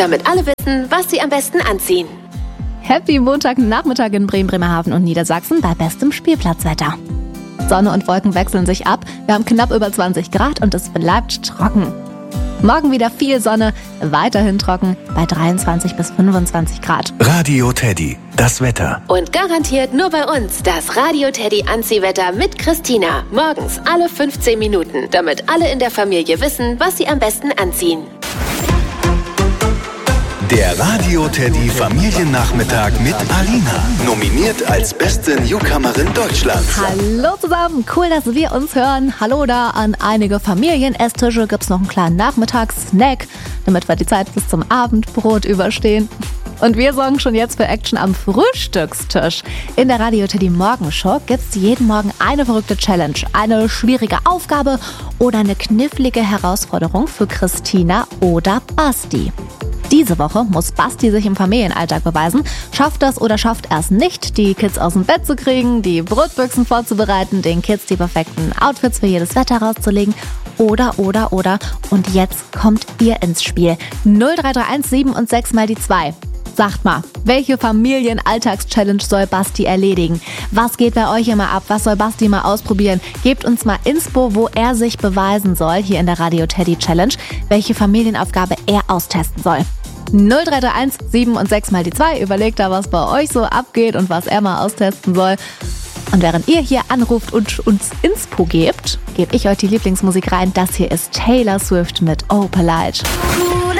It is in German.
damit alle wissen, was sie am besten anziehen. Happy Montagnachmittag in Bremen, Bremerhaven und Niedersachsen bei bestem Spielplatzwetter. Sonne und Wolken wechseln sich ab, wir haben knapp über 20 Grad und es bleibt trocken. Morgen wieder viel Sonne, weiterhin trocken bei 23 bis 25 Grad. Radio Teddy, das Wetter. Und garantiert nur bei uns das Radio Teddy Anziehwetter mit Christina. Morgens alle 15 Minuten, damit alle in der Familie wissen, was sie am besten anziehen. Der Radio Teddy Familiennachmittag mit Alina. Nominiert als beste Newcomerin Deutschlands. Hallo zusammen, cool, dass wir uns hören. Hallo da an einige Familienestische. Gibt's noch einen kleinen Nachmittagssnack, damit wir die Zeit bis zum Abendbrot überstehen. Und wir sorgen schon jetzt für Action am Frühstückstisch. In der Radio Teddy Morgenshow gibt's jeden Morgen eine verrückte Challenge, eine schwierige Aufgabe oder eine knifflige Herausforderung für Christina oder Basti. Diese Woche muss Basti sich im Familienalltag beweisen, schafft das oder schafft erst nicht, die Kids aus dem Bett zu kriegen, die Brotbüchsen vorzubereiten, den Kids die perfekten Outfits für jedes Wetter rauszulegen oder. Und jetzt kommt ihr ins Spiel. 0331 7 und 6 mal die 2. Sagt mal, welche Familienalltagschallenge soll Basti erledigen? Was geht bei euch immer ab? Was soll Basti mal ausprobieren? Gebt uns mal Inspo, wo er sich beweisen soll, hier in der Radio Teddy Challenge, welche Familienaufgabe er austesten soll. 0331 7 und 6 mal die 2. Überlegt da, was bei euch so abgeht und was er mal austesten soll. Und während ihr hier anruft und uns Inspo gebt, gebe ich euch die Lieblingsmusik rein. Das hier ist Taylor Swift mit Oh Polite.